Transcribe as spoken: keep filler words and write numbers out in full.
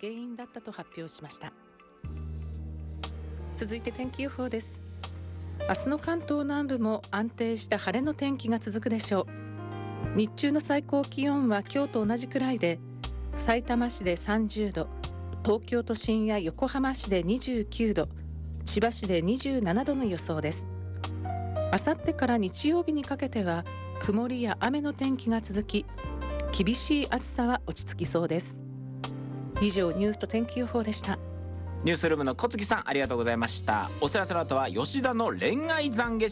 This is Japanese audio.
原因だったと発表しました。続いて天気予報です。明日の関東南部も安定した晴れの天気が続くでしょう。日中の最高気温は今日と同じくらいで、さいたま市でさんじゅうど、東京都心や横浜市でにじゅうきゅうど、千葉市でにじゅうななどの予想です。あさってから日曜日にかけては曇りや雨の天気が続き、厳しい暑さは落ち着きそうです。以上、ニュースと天気予報でした。 ニュースルームの小月さん、ありがとうございました。お知らせの後は吉田の恋愛懺悔